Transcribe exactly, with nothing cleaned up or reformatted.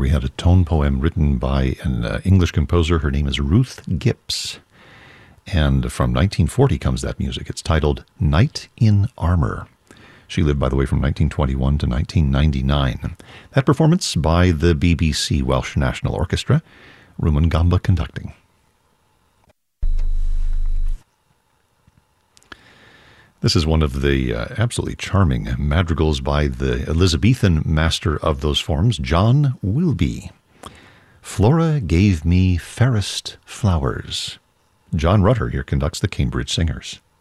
we had a tone poem written by an uh, English composer. Her name is Ruth Gipps. And from nineteen forty comes that music. It's titled Knight in Armor. She lived, by the way, from nineteen twenty-one to nineteen ninety-nine. That performance by the B B C Welsh National Orchestra, Rumangamba conducting. This is one of the uh, absolutely charming madrigals by the Elizabethan master of those forms, John Wilbye. Flora gave me fairest flowers. John Rutter here conducts the Cambridge Singers.